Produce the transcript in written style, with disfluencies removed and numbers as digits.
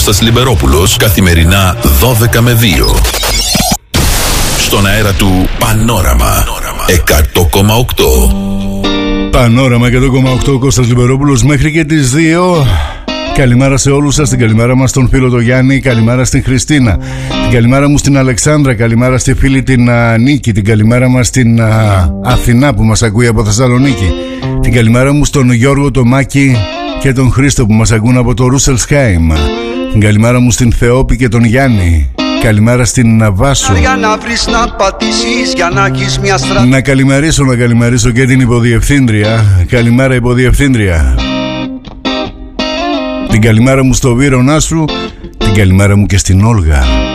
Κώστας Λιμπερόπουλος, καθημερινά 12 με 2. Στον αέρα του Πανόραμα 100,8. Πανόραμα 100,8, Κώστας Λιμπερόπουλος μέχρι και τις 2. Καλημέρα σε όλους σας, την καλημέρα μας στον φίλο τον Γιάννη, καλημέρα στην Χριστίνα, την καλημέρα μου στην Αλεξάνδρα, καλημέρα στη φίλη την Νίκη, την καλημέρα μας στην Αθηνά που μας ακούει από Θεσσαλονίκη, την καλημέρα μου στον Γιώργο, τον Μάκη και τον Χρήστο που μας ακούν από το Ρούσελσχάιμ, την καλημέρα μου στην Θεόπη και τον Γιάννη, καλημέρα στην Βάσο. Να καλημερίσω και την υποδιευθύντρια. Καλημέρα υποδιευθύντρια. Την καλημέρα μου στο Βίρονά σου, την καλημέρα μου και στην Όλγα.